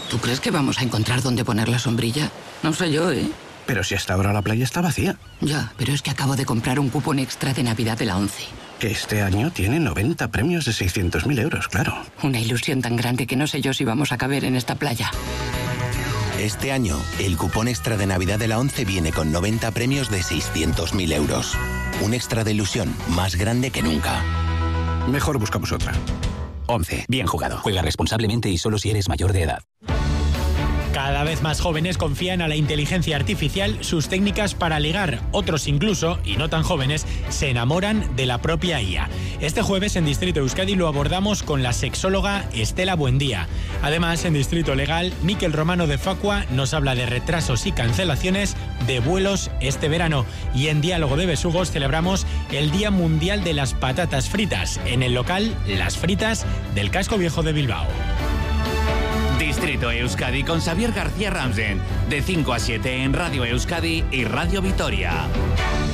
¿Tú crees que vamos a encontrar dónde poner la sombrilla? No sé yo, ¿eh? Pero si hasta ahora la playa está vacía. Ya, pero es que acabo de comprar un cupón extra de Navidad de la ONCE. Que este año tiene 90 premios de 600.000 euros, claro. Una ilusión tan grande que no sé yo si vamos a caber en esta playa. Este año, el cupón extra de Navidad de la ONCE viene con 90 premios de 600.000 euros. Un extra de ilusión más grande que nunca. Mejor buscamos otra. 11. Bien jugado. Juega responsablemente y solo si eres mayor de edad. Cada vez más jóvenes confían a la inteligencia artificial sus técnicas para ligar. Otros incluso, y no tan jóvenes, se enamoran de la propia IA. Este jueves en Distrito Euskadi lo abordamos con la sexóloga Estela Buendía. Además, en Distrito Legal, Miquel Romano de Facua nos habla de retrasos y cancelaciones de vuelos este verano. Y en Diálogo de Besugos celebramos el Día Mundial de las Patatas Fritas. En el local, Las Fritas del Casco Viejo de Bilbao. Distrito Euskadi con Xavier García Ramsen, de 5 a 7 en Radio Euskadi y Radio Vitoria.